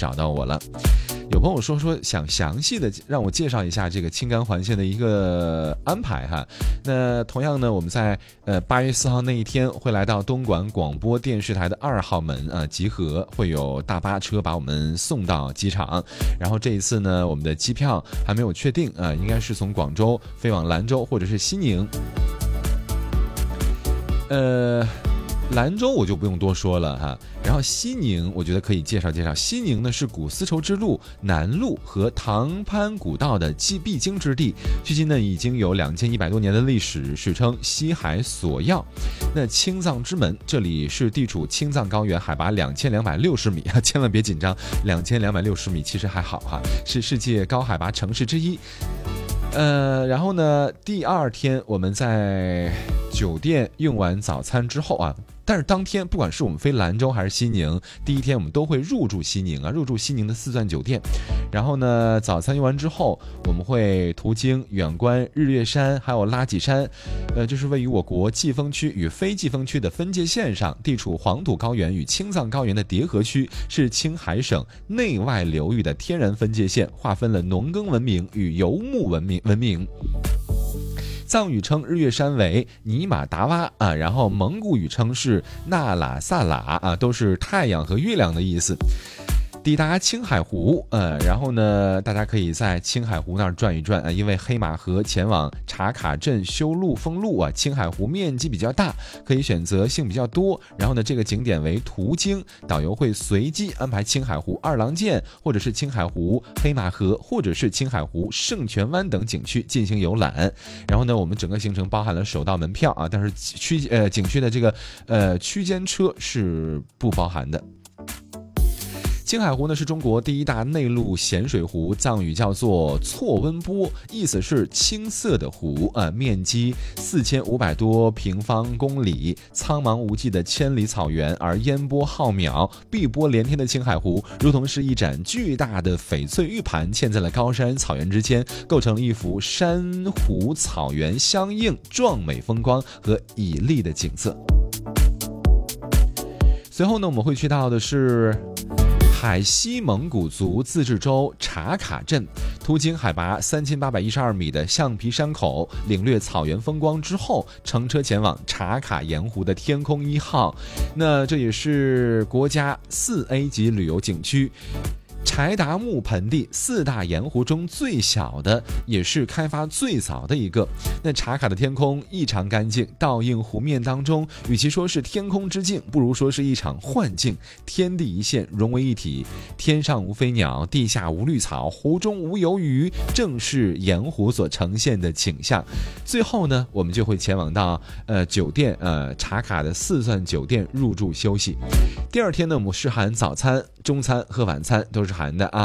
找到我了。有朋友说想详细的让我介绍一下这个青甘环线的一个安排哈。那同样呢，我们在8月4号那一天会来到东莞广播电视台的2号门集合，会有大巴车把我们送到机场。然后这一次呢，我们的机票还没有确定应该是从广州飞往兰州或者是西宁。兰州我就不用多说了哈，然后西宁我觉得可以介绍介绍。西宁呢是古丝绸之路南路和唐潘古道的必经之地，距今呢已经有2100多年的历史，史称西海索要。那青藏之门，这里是地处青藏高原，海拔2260米啊，千万别紧张，2260米其实还好哈，是世界高海拔城市之一。然后呢，第二天我们在酒店用完早餐之后但是当天不管是我们飞兰州还是西宁，第一天我们都会入住西宁的四钻酒店。然后呢，早餐用完之后，我们会途经远观日月山，还有拉脊山，这是位于我国季风区与非季风区的分界线上，地处黄土高原与青藏高原的叠合区，是青海省内外流域的天然分界线，划分了农耕文明与游牧文明。藏语称日月山为尼玛达洼然后蒙古语称是纳喇萨喇都是太阳和月亮的意思。抵达青海湖，然后呢，大家可以在青海湖那儿转一转因为黑马河前往茶卡镇修路封路青海湖面积比较大，可以选择性比较多。然后呢，这个景点为途经，导游会随机安排青海湖二郎剑，或者是青海湖黑马河，或者是青海湖圣泉湾等景区进行游览。然后呢，我们整个行程包含了首道门票但是景区的这个区间车是不包含的。青海湖呢是中国第一大内陆咸水湖，藏语叫做错温波，意思是青色的湖面积4500多平方公里，苍茫无际的千里草原，而烟波浩渺，碧波连天的青海湖，如同是一盏巨大的翡翠玉盘嵌在了高山草原之间，构成了一幅山湖草原相映、壮美风光和绮丽的景色。随后呢，我们会去到的是海西蒙古族自治州茶卡镇，途经海拔3812米的橡皮山口，领略草原风光之后，乘车前往茶卡盐湖的天空1号。那这也是国家4A 级旅游景区。柴达木盆地4大盐湖中最小的，也是开发最早的一个。那茶卡的天空异常干净，倒映湖面当中，与其说是天空之镜，不如说是一场幻境，天地一线融为一体，天上无飞鸟，地下无绿草，湖中无游鱼，正是盐湖所呈现的景象。最后呢，我们就会前往到酒店茶卡的4钻酒店入住休息。第二天呢，我们是含早餐、中餐和晚餐都是含的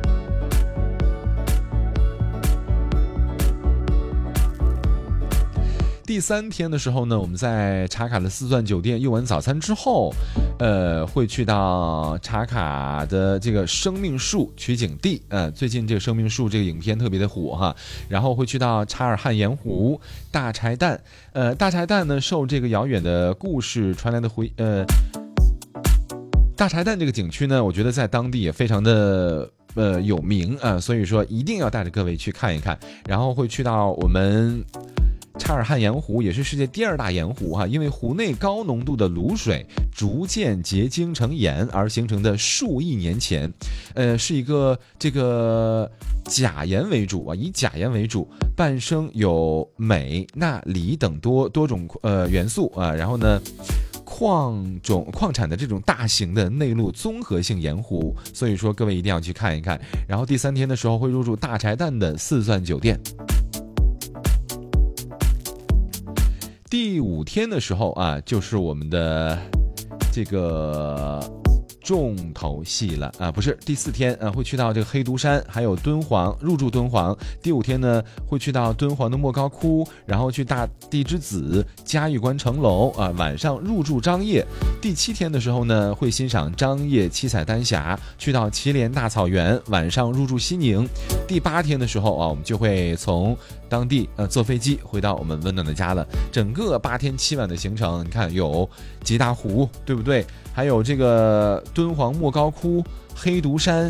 第3天的时候呢，我们在茶卡的4钻酒店用完早餐之后，会去到茶卡的这个生命树取景地，最近这个生命树这个影片特别的火哈，然后会去到察尔汗盐湖、大柴旦，大柴旦呢受这个遥远的故事传来的大柴旦这个景区呢，我觉得在当地也非常的有名所以说一定要带着各位去看一看。然后会去到我们察尔汗盐湖，也是世界第2大盐湖因为湖内高浓度的卤水逐渐结晶成盐而形成的数亿年前，是一个这个钾盐为主以钾盐为主，伴生有镁、钠、锂等多种元素然后呢，矿产的这种大型的内陆综合性盐湖，所以说各位一定要去看一看。然后第3天的时候会入住大柴旦的4钻酒店。第5天的时候就是我们的这个重头戏了不是第4天会去到这个黑毒山，还有敦煌，入住敦煌。第5天呢会去到敦煌的莫高窟，然后去大地之子、嘉峪关城楼晚上入住张掖。第7天的时候呢会欣赏张掖七彩丹霞，去到祁连大草原，晚上入住西宁。第8天的时候我们就会从当地坐飞机回到我们温暖的家了。整个8天7晚的行程，你看有吉大湖，对不对？还有这个敦煌莫高窟、黑毒山，